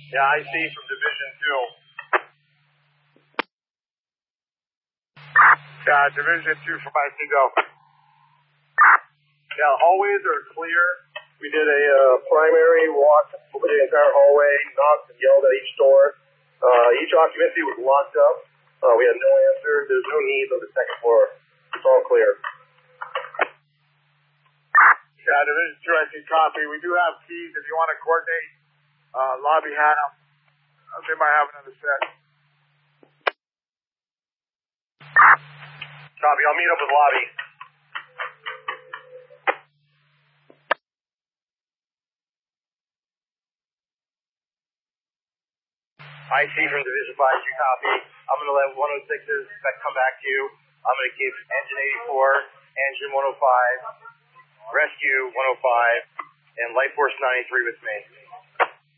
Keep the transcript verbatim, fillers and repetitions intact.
Yeah, I see from Division two. Yeah, Division two from I C go. Yeah, hallways are clear. We did a uh, primary walk over the entire hallway, knocked and yelled at each door. Uh, each occupancy was locked up. Uh, we had no answer. There's no need on the second floor. It's all clear. Yeah, Division two, I see copy. We do have keys if you want to coordinate. Uh, lobby had them. Uh, they might have another set. Copy, I'll meet up with lobby. I see from Division five, you copy. I'm going to let one oh sixes come back to you. I'm going to keep engine eighty-four, engine one oh five, rescue one oh five, and light force ninety-three with me.